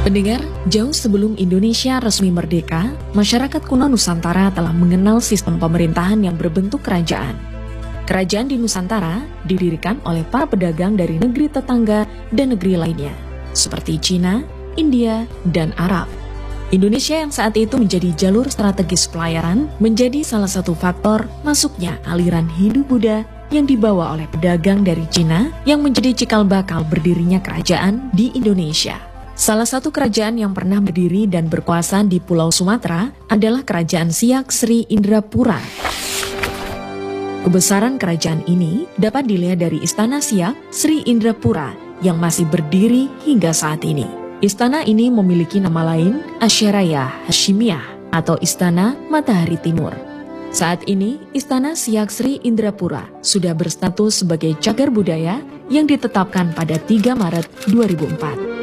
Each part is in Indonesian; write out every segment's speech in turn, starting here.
Pendengar, jauh sebelum Indonesia resmi merdeka, masyarakat kuno Nusantara telah mengenal sistem pemerintahan yang berbentuk kerajaan. Kerajaan di Nusantara didirikan oleh para pedagang dari negeri tetangga dan negeri lainnya, seperti Cina, India, dan Arab. Indonesia yang saat itu menjadi jalur strategis pelayaran menjadi salah satu faktor masuknya aliran Hindu Buddha yang dibawa oleh pedagang dari Cina yang menjadi cikal bakal berdirinya kerajaan di Indonesia. Salah satu kerajaan yang pernah berdiri dan berkuasa di Pulau Sumatera adalah Kerajaan Siak Sri Indrapura. Kebesaran kerajaan ini dapat dilihat dari Istana Siak Sri Indrapura yang masih berdiri hingga saat ini. Istana ini memiliki nama lain Asyaraya Hashimiyah atau Istana Matahari Timur. Saat ini, Istana Siak Sri Indrapura sudah berstatus sebagai cagar budaya yang ditetapkan pada 3 Maret 2004.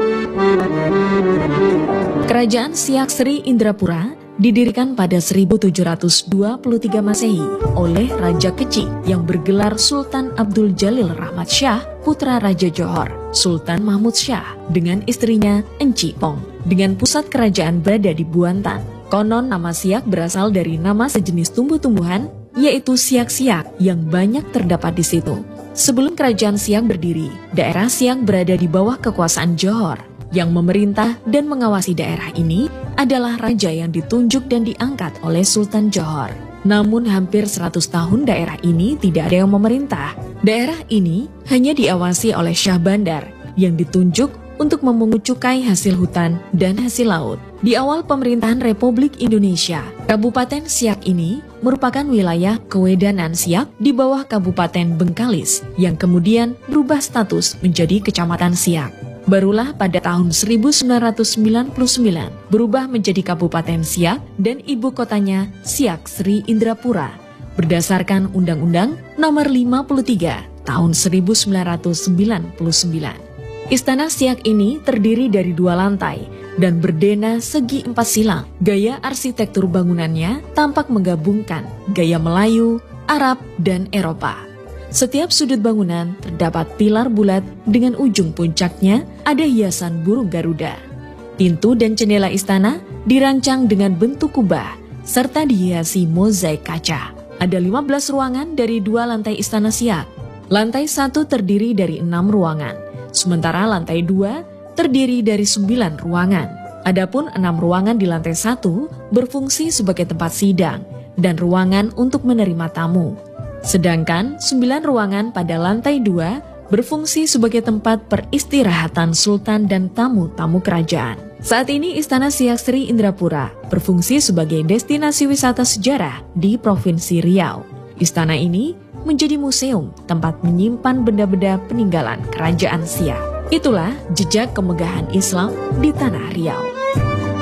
Kerajaan Siak Sri Indrapura didirikan pada 1723 Masehi oleh Raja Keci yang bergelar Sultan Abdul Jalil Rahmat Shah, putra Raja Johor, Sultan Mahmud Shah, dengan istrinya Enci Pong, dengan pusat kerajaan berada di Buantan. Konon nama Siak berasal dari nama sejenis tumbuh-tumbuhan, yaitu siak-siak yang banyak terdapat di situ. Sebelum kerajaan Siak berdiri, daerah Siak berada di bawah kekuasaan Johor. Yang memerintah dan mengawasi daerah ini adalah raja yang ditunjuk dan diangkat oleh Sultan Johor. Namun hampir 100 tahun daerah ini tidak ada yang memerintah. Daerah ini hanya diawasi oleh Syah Bandar yang ditunjuk untuk memungut cukai hasil hutan dan hasil laut. Di awal pemerintahan Republik Indonesia, Kabupaten Siak ini merupakan wilayah kewedanan Siak di bawah Kabupaten Bengkalis yang kemudian berubah status menjadi Kecamatan Siak. Barulah pada tahun 1999 berubah menjadi Kabupaten Siak dan ibu kotanya Siak Sri Indrapura berdasarkan Undang-Undang Nomor 53 Tahun 1999. Istana Siak ini terdiri dari 2 lantai dan berdena segi 4 silang. Gaya arsitektur bangunannya tampak menggabungkan gaya Melayu, Arab, dan Eropa. Setiap sudut bangunan terdapat pilar bulat dengan ujung puncaknya ada hiasan burung Garuda. Pintu dan jendela istana dirancang dengan bentuk kubah serta dihiasi mozaik kaca. Ada 15 ruangan dari 2 lantai Istana Siak. Lantai 1 terdiri dari 6 ruangan, sementara lantai 2 terdiri dari 9 ruangan. Adapun 6 ruangan di lantai 1 berfungsi sebagai tempat sidang dan ruangan untuk menerima tamu. Sedangkan 9 ruangan pada lantai 2 berfungsi sebagai tempat peristirahatan sultan dan tamu-tamu kerajaan. Saat ini Istana Siak Sri Indrapura berfungsi sebagai destinasi wisata sejarah di Provinsi Riau. Istana ini menjadi museum tempat menyimpan benda-benda peninggalan kerajaan Siak. Itulah jejak kemegahan Islam di Tanah Riau.